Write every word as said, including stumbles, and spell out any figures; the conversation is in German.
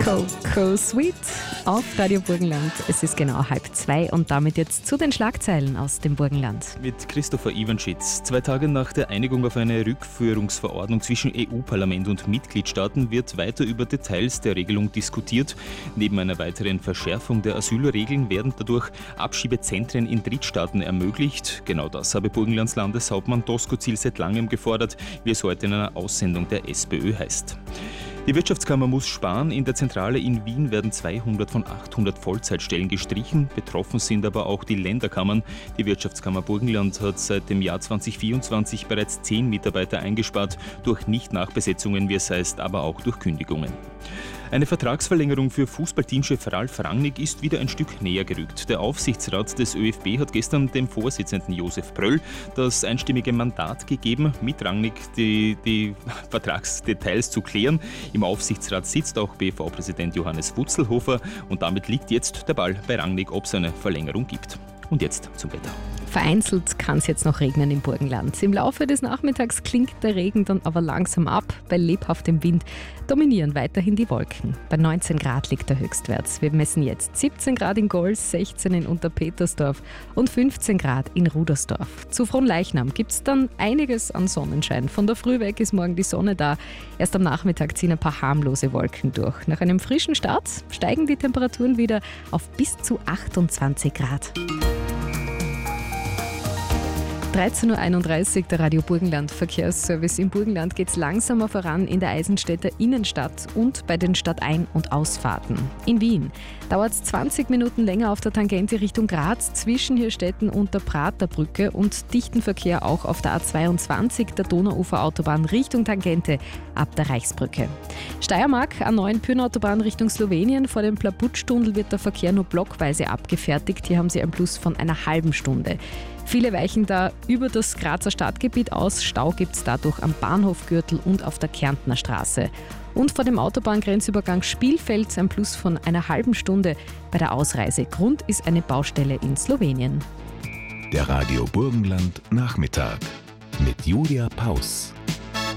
Coco Sweet auf Radio Burgenland. Es ist genau halb zwei und damit jetzt zu den Schlagzeilen aus dem Burgenland. Mit Christopher Iwanschitz. Zwei Tage nach der Einigung auf eine Rückführungsverordnung zwischen E U-Parlament und Mitgliedstaaten wird weiter über Details der Regelung diskutiert. Neben einer weiteren Verschärfung der Asylregeln werden dadurch Abschiebezentren in Drittstaaten ermöglicht. Genau das habe Burgenlands Landeshauptmann Doskozil seit langem gefordert, wie es heute in einer Aussendung der SPÖ heißt. Die Wirtschaftskammer muss sparen. In der Zentrale in Wien werden zweihundert von achthundert Vollzeitstellen gestrichen. Betroffen sind aber auch die Länderkammern. Die Wirtschaftskammer Burgenland hat seit dem Jahr zweitausendvierundzwanzig bereits zehn Mitarbeiter eingespart, durch Nicht-Nachbesetzungen, wie es heißt, aber auch durch Kündigungen. Eine Vertragsverlängerung für Fußballteamchef Ralf Rangnick ist wieder ein Stück näher gerückt. Der Aufsichtsrat des ÖFB hat gestern dem Vorsitzenden Josef Pröll das einstimmige Mandat gegeben, mit Rangnick die, die Vertragsdetails zu klären. Im Aufsichtsrat sitzt auch B V-Präsident Johannes Wutzelhofer und damit liegt jetzt der Ball bei Rangnick, ob es eine Verlängerung gibt. Und jetzt zum Wetter. Vereinzelt kann es jetzt noch regnen im Burgenland. Im Laufe des Nachmittags klingt der Regen dann aber langsam ab. Bei lebhaftem Wind dominieren weiterhin die Wolken. Bei neunzehn Grad liegt der Höchstwert. Wir messen jetzt siebzehn Grad in Gols, sechzehn in Unterpetersdorf und fünfzehn Grad in Rudersdorf. Zu Fronleichnam gibt es dann einiges an Sonnenschein. Von der Früh weg ist morgen die Sonne da. Erst am Nachmittag ziehen ein paar harmlose Wolken durch. Nach einem frischen Start steigen die Temperaturen wieder auf bis zu achtundzwanzig Grad. dreizehn Uhr einunddreißig, der Radio Burgenland Verkehrsservice. Im Burgenland geht es langsamer voran in der Eisenstädter Innenstadt und bei den Stadtein- und Ausfahrten. In Wien dauert es zwanzig Minuten länger auf der Tangente Richtung Graz zwischen Hirstetten und der Praterbrücke und dichten Verkehr auch auf der A zweiundzwanzig, der Donauuferautobahn Richtung Tangente ab der Reichsbrücke. Steiermark, A neun Pyrnautobahn Richtung Slowenien. Vor dem Plabutstunnel wird der Verkehr nur blockweise abgefertigt. Hier haben Sie ein Plus von einer halben Stunde. Viele weichen da über das Grazer Stadtgebiet aus. Stau gibt es dadurch am Bahnhofgürtel und auf der Kärntner Straße. Und vor dem Autobahngrenzübergang Spielfeld ein Plus von einer halben Stunde bei der Ausreise. Grund ist eine Baustelle in Slowenien. Der Radio Burgenland Nachmittag mit Julia Paus.